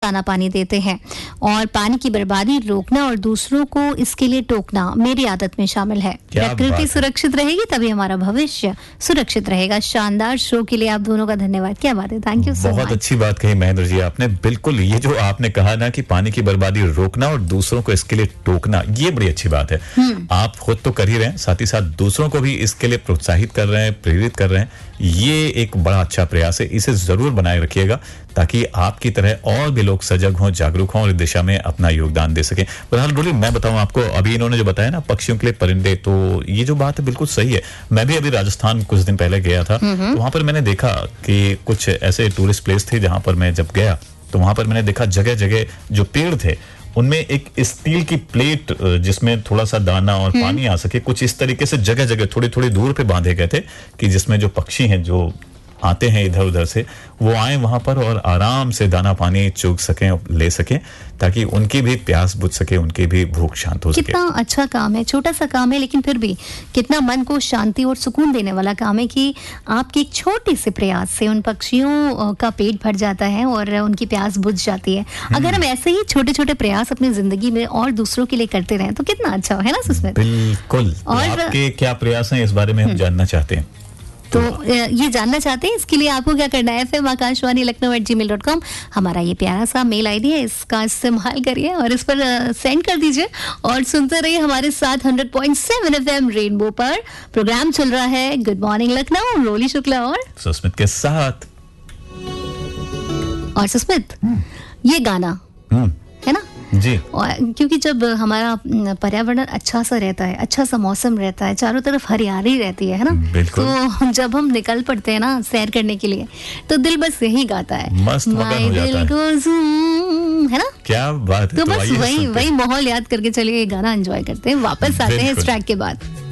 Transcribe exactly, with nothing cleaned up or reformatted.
दाना पानी देते हैं और पानी की बर्बादी रोकना और दूसरों को इसके लिए टोकना मेरी आदत में शामिल है। प्रकृति सुरक्षित रहेगी तभी हमारा भविष्य सुरक्षित रहेगा। शानदार शो के लिए आप दोनों का धन्यवाद। क्या बात है, थैंक यू सो मच। बहुत अच्छी बात कही महेंद्र जी आपने। बिल्कुल, ये जो आपने कहा ना कि पानी की बर्बादी रोकना और दूसरों को इसके लिए टोकना, ये बड़ी अच्छी बात है। आप खुद तो कर ही रहे हैं, साथ ही साथ दूसरों को भी इसके लिए प्रोत्साहित कर रहे हैं, प्रेरित कर रहे हैं। ये एक बड़ा अच्छा प्रयास है, इसे जरूर बनाए रखिएगा ताकि आपकी तरह और भी लोग सजग हों, जागरूक हों और इस दिशा में अपना योगदान दे सकें। बहरहाल डोली, मैं बताऊं आपको, अभी इन्होंने जो बताया ना पक्षियों के लिए परिंदे, तो ये जो बात है बिल्कुल सही है। मैं भी अभी राजस्थान कुछ दिन पहले गया था, तो वहां पर मैंने देखा कि कुछ ऐसे टूरिस्ट प्लेस थे जहां पर मैं जब गया तो वहां पर मैंने देखा जगह जगह जो पेड़ थे उनमें एक स्टील की प्लेट जिसमें थोड़ा सा दाना और पानी आ सके, कुछ इस तरीके से जगह जगह थोड़ी थोड़ी दूर पे बांधे गए थे कि जिसमें जो पक्षी हैं जो आते हैं इधर उधर से, वो आए वहां पर और आराम से दाना पानी चूक सकें, ले सकें, ताकि उनकी भी प्यास बुझ सके, उनकी भी भूख शांत हो सके। कितना अच्छा काम है, छोटा सा काम है, लेकिन फिर भी कितना मन को शांति और सुकून देने वाला काम है कि आपके एक छोटे से प्रयास से उन पक्षियों का पेट भर जाता है और उनकी प्यास बुझ जाती है। अगर हम ऐसे ही छोटे छोटे प्रयास अपनी जिंदगी में और दूसरों के लिए करते रहें तो कितना अच्छा है ना सुस्मित? बिल्कुल। और आपके क्या प्रयास हैं इस बारे में हम जानना चाहते हैं। तो ये जानना चाहते हैं, इसके लिए आपको क्या करना है? एफएम आकाशवाणी लखनऊ एट जी मेल डॉट कॉम हमारा ये प्यारा सा मेल आईडी है, इसका इस्तेमाल करिए और इस पर सेंड कर दीजिए और सुनते रहिए हमारे साथ hundred point seven FM rainbow पर। प्रोग्राम चल रहा है गुड मॉर्निंग लखनऊ, रोली शुक्ला और सुस्मित के साथ। और सुस्मित, ये गाना है ना जी, और क्योंकि जब हमारा पर्यावरण अच्छा सा रहता है, अच्छा सा मौसम रहता है, चारों तरफ हरियाली रहती है है ना, तो जब हम निकल पड़ते हैं ना सैर करने के लिए तो दिल बस यही गाता है, मस्त मगन हो जाता है, है ना? क्या बात है। तो, तो बस वही वही माहौल याद करके चलिए ये गाना एंजॉय करते हैं, वापस आते हैं इस ट्रैक के बाद।